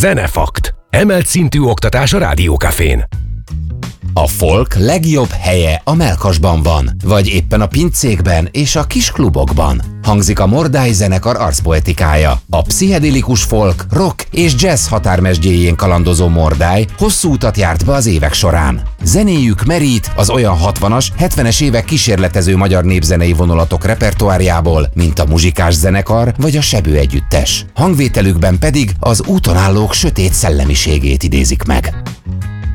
Zenefakt. Emelt szintű oktatás a Rádiókafén. A folk legjobb helye a mellkasban van, vagy éppen a pincékben és a kis klubokban. Hangzik a Mordály zenekar arcpoetikája. A pszichedelikus folk, rock és jazz határmesdjéjén kalandozó Mordály hosszú utat járt be az évek során. Zenéjük merít az olyan 60-as, 70-es évek kísérletező magyar népzenei vonulatok repertoárjából, mint a Muzsikás zenekar vagy a Sebő együttes. Hangvételükben pedig az úton állók sötét szellemiségét idézik meg.